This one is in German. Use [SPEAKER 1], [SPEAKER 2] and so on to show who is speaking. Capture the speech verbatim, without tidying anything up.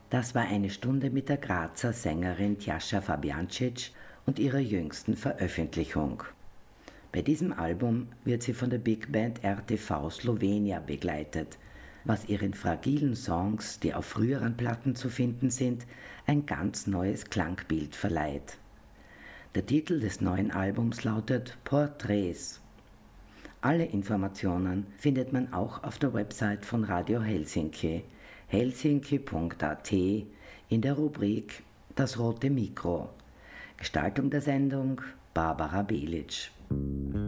[SPEAKER 1] Das war eine Stunde mit der Grazer Sängerin Tjasa Fabiancic und ihrer jüngsten Veröffentlichung. Bei diesem Album wird sie von der Big Band R T V Slovenia begleitet, was ihren fragilen Songs, die auf früheren Platten zu finden sind, ein ganz neues Klangbild verleiht. Der Titel des neuen Albums lautet Porträts. Alle Informationen findet man auch auf der Website von Radio Helsinki, helsinki punkt a t, in der Rubrik Das rote Mikro. Gestaltung der Sendung Barbara Belic.